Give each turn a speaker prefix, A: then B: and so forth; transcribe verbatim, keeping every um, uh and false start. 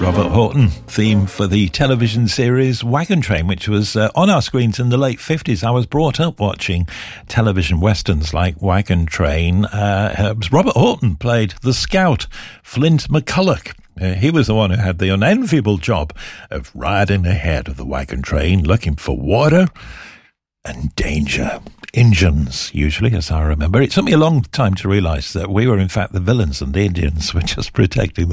A: Robert Horton theme for the television series Wagon Train, which was uh, on our screens in the late fifties. I was brought up watching television westerns like Wagon Train. Uh, Robert Horton played the scout, Flint McCulloch. Uh, he was the one who had the unenviable job of riding ahead of the wagon train, looking for water and danger. Indians, usually, as I remember. It took me a long time to realise that we were, in fact, the villains and the Indians were just protecting